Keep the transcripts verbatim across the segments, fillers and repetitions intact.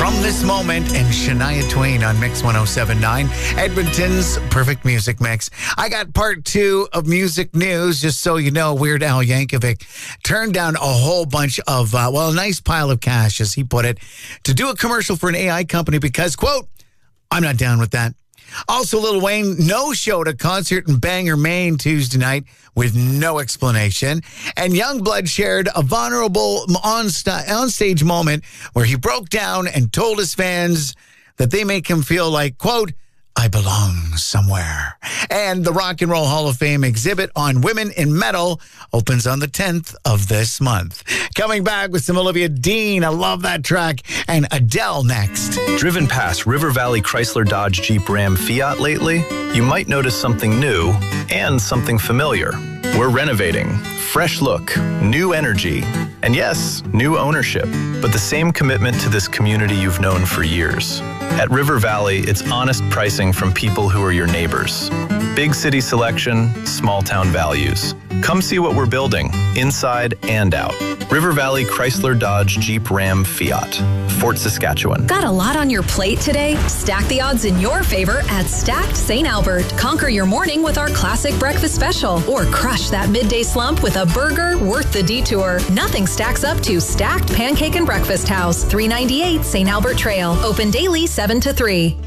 From This Moment and Shania Twain on Mix one oh seven point nine, Edmonton's perfect music mix. I got part two of music news. Just so you know, Weird Al Yankovic turned down a whole bunch of, uh, well, a nice pile of cash, as he put it, to do a commercial for an A I company because, quote, I'm not down with that. Also, Lil Wayne no-showed a concert in Bangor, Maine Tuesday night with no explanation. And Youngblood shared a vulnerable on-st- on-stage moment where he broke down and told his fans that they make him feel like, quote, I belong somewhere. And the Rock and Roll Hall of Fame exhibit on women in metal opens on the tenth of this month. Coming back with some Olivia Dean. I love that track. And Adele next. Driven past River Valley Chrysler Dodge Jeep Ram Fiat lately? You might notice something new and something familiar. We're renovating. Fresh look, new energy, and yes, new ownership, but the same commitment to this community you've known for years. At River Valley, it's honest pricing from people who are your neighbors. Big city selection, small town values. Come see what we're building, inside and out. River Valley Chrysler Dodge Jeep Ram Fiat, Fort Saskatchewan. Got a lot on your plate today? Stack the odds in your favor at Stacked Saint Albert. Conquer your morning with our classic breakfast special, or crush that midday slump with a burger worth the detour. Nothing stacks up to Stacked Pancake and Breakfast House, three ninety-eight Saint Albert Trail. Open daily seven to three.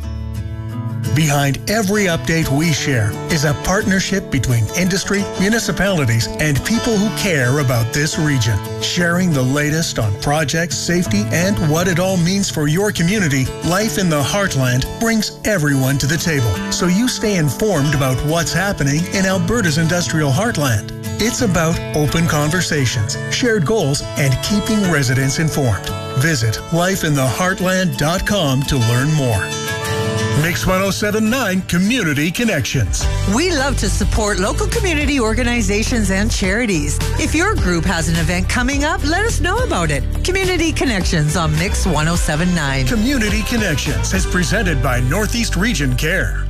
Behind every update we share is a partnership between industry, municipalities, and people who care about this region. Sharing the latest on projects, safety, and what it all means for your community, Life in the Heartland brings everyone to the table, so you stay informed about what's happening in Alberta's industrial heartland. It's about open conversations, shared goals, and keeping residents informed. Visit life in the heartland dot com to learn more. Mix one oh seven point nine Community Connections. We love to support local community organizations and charities. If your group has an event coming up, let us know about it. Community Connections on Mix one oh seven point nine. Community Connections is presented by Northeast Region Care.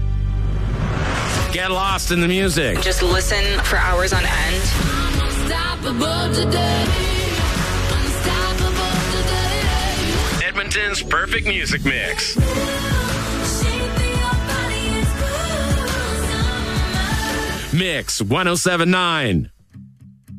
Get lost in the music. Just listen for hours on end. Unstoppable today. Unstoppable today. Edmonton's perfect music mix. Mix one oh seven point nine.